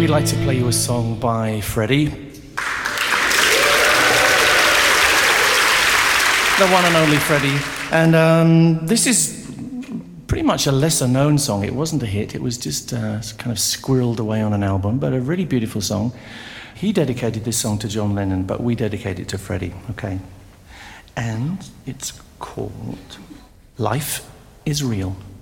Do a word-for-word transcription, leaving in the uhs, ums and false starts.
we'd like to play you a song by Freddie. The one and only Freddie. And um, this is pretty much a lesser-known song. It wasn't a hit. It was just uh, kind of squirreled away on an album, but a really beautiful song. He dedicated this song to John Lennon, but we dedicate it to Freddie, okay? And it's called Life is Real.